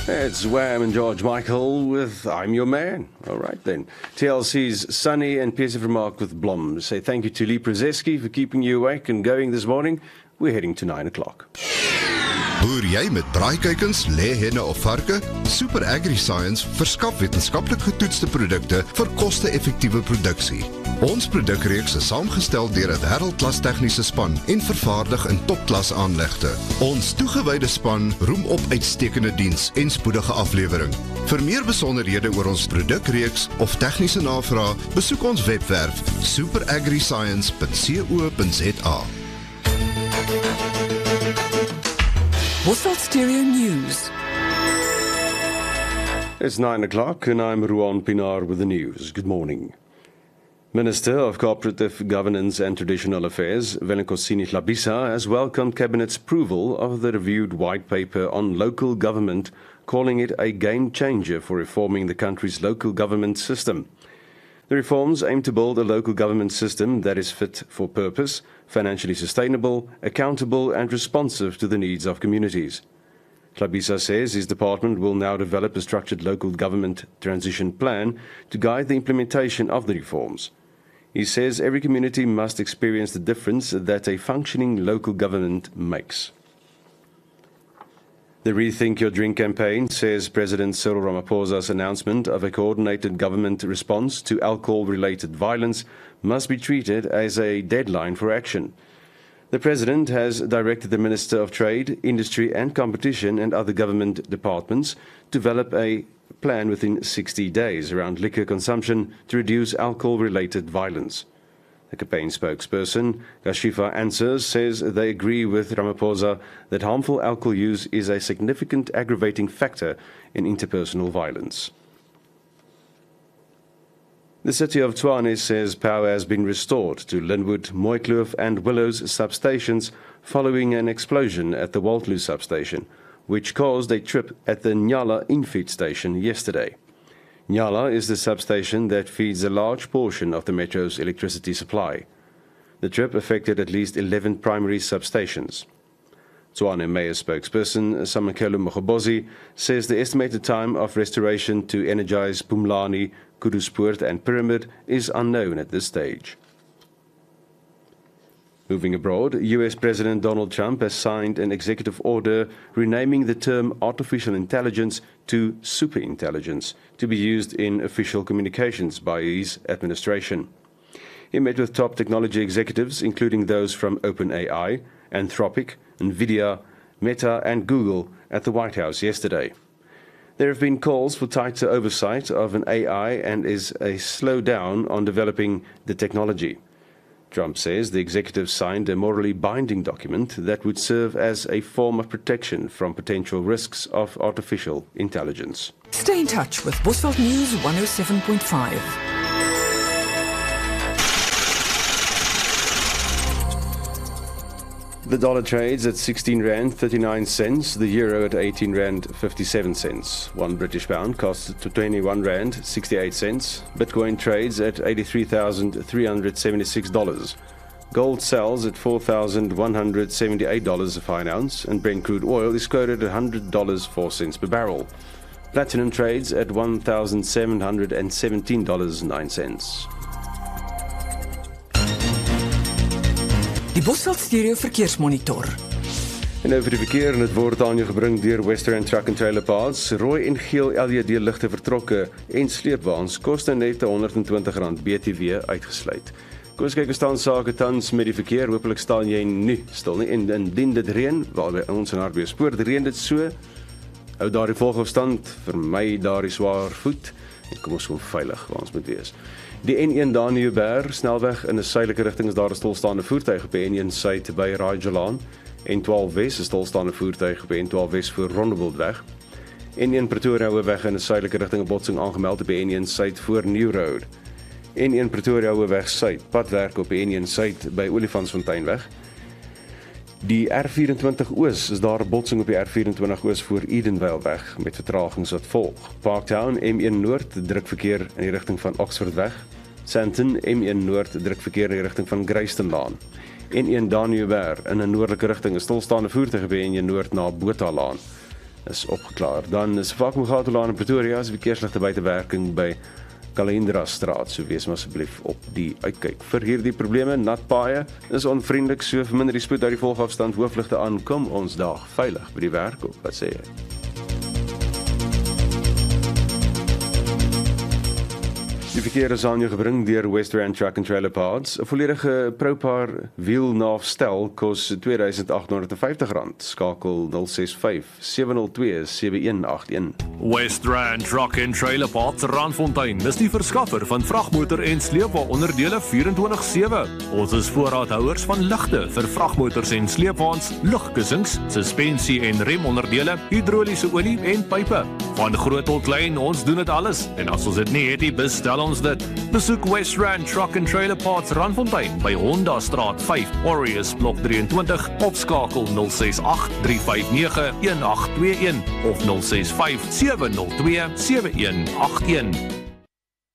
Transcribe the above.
It's Wham and George Michael with I'm Your Man. All right then. TLC's Sunny and Piers of Remark with Blom. Say thank you to Lee Przeski for keeping you awake and going this morning. We're heading to 9 o'clock. Boer jy met braaikuikens, lêhenne of varke? Super AgriScience verskaf wetenskaplik getoetste produkte vir koste-effektiewe produksie. Ons produkreeks is saamgestel deur 'n wêreldklas tegniese span en vervaardig in topklas aanlegte. Ons toegewyde span roem op uitstekende diens en spoedige aflewering. Vir meer besonderhede oor ons produkreeks of tegniese navrae, besoek ons webwerf superagriscience.co.za. Bosveld Stereo News. It's 9 o'clock and I'm Ruan Pinar with the news. Good morning. Minister of Cooperative Governance and Traditional Affairs, Velenkosini Hlabisa, has welcomed Cabinet's approval of the reviewed white paper on local government, calling it a game changer for reforming the country's local government system. The reforms aim to build a local government system that is fit for purpose, financially sustainable, accountable and responsive to the needs of communities. Hlabisa says his department will now develop a structured local government transition plan to guide the implementation of the reforms. He says every community must experience the difference that a functioning local government makes. The Rethink Your Drink campaign says President Cyril Ramaphosa's announcement of a coordinated government response to alcohol-related violence must be treated as a deadline for action. The President has directed the Minister of Trade, Industry and Competition and other government departments to develop a plan within 60 days around liquor consumption to reduce alcohol-related violence. The campaign spokesperson, Kashifa Answers, says they agree with Ramaphosa that harmful alcohol use is a significant aggravating factor in interpersonal violence. The city of Tshwane says power has been restored to Linwood, Mooikloof and Willows substations following an explosion at the Waltloo substation, which caused a trip at the Nyala infeed station yesterday. Nyala is the substation that feeds a large portion of the metro's electricity supply. The trip affected at least 11 primary substations. Tshwane Mayor spokesperson Samakelo Mogobozi says the estimated time of restoration to energize Pumlani, Kuduspoort and Pyramid is unknown at this stage. Moving abroad, US President Donald Trump has signed an executive order renaming the term artificial intelligence to superintelligence to be used in official communications by his administration. He met with top technology executives, including those from OpenAI, Anthropic, NVIDIA, Meta and Google at the White House yesterday. There have been calls for tighter oversight of an AI and is a slowdown on developing the technology. Trump says the executive signed a morally binding document that would serve as a form of protection from potential risks of artificial intelligence. Stay in touch with Bosveld News 107.5. The dollar trades at 16 rand 39 cents, the euro at 18 rand 57 cents. 1 British pound costs 21 rand 68 cents. Bitcoin trades at $83,376. Gold sells at $4,178 a fine ounce, and Brent crude oil is quoted at $100.04 per barrel. Platinum trades at $1,717.09. Die Bosveld Stereo Verkeersmonitor. En nou vir die verkeer, en dit word aan jou gebring deur Western Truck and Trailer Parts. Rooi en geel LED ligte vertrokke en sleepwaens koste net R120 BTW uitgesluit. Kom ons kyk hoe staan sake tans met die verkeer. Hoopelik staan jy nie stil nie. En indien dit reën, waar ons in Hartbeespoort reën dit so, hou daardie volgafstand, vermy daardie swaar voet en kom ons kom veilig waar ons moet wees. Die N1 Daniëberg snelweg in 'n suidelike rigting is daar 'n stilstaande voertuig op die N1 suid by Rajalaan. N12 Wes is stilstaande voertuig op die N12 Wes voor Rondebultweg. N1 Pretoria hoofweg in 'n suidelike rigting 'n botsing aangemeld op die N1 suid voor New Road. N1 Pretoria hoofweg suid padwerk op die N1 suid by Olifantsfonteinweg. Die R24 Oos is daar 'n botsing op die R24 Oos voor Edenvale-weg met vertragings wat volg. Parktown M1 Noord druk verkeer in die rigting van Oxfordweg. Sandton M1 Noord druk verkeer in die rigting van Greystenlaan. N1 Daniëberg in 'n noordelike rigting is stilstaande voertuig by N1 Noord na Botalaan. is opgeklaar. Dan is Vakmoegatelaan in Pretoria as verkeersligte buitewerking by Kalendrastraat, so wees maar asseblief op die uitkyk. Vir hierdie probleme, nat paaie is onvriendelik, so verminder die spoed uit die volgafstand, hoofligte aan, kom ons daag veilig by die werk op, wat sê jy? Die verkeer is aan jou gebring deur West Rand Truck and Trailer Parts. 'n volledige Propaar wielnaafstel kos R2,850. Skakel 065 702 7181. West Rand Truck and Trailer Parts Randfontein is die verskaffer van vragmotor en sleepwa onderdele 24/7. Ons is voorraadhouers van ligte vir vragmotors en sleepwaens, lugkussings, suspensie en remonderdele, hidroliese olie en pype. Van groot tot klein, ons doen dit alles. En as ons dit nie het, bestel ons dit. Besoek West Rand Truck and Trailer Parts Randfontein by Honda Straat 5, Aureus Blok 23 of skakel 068 359 1821 of 065 702 7181.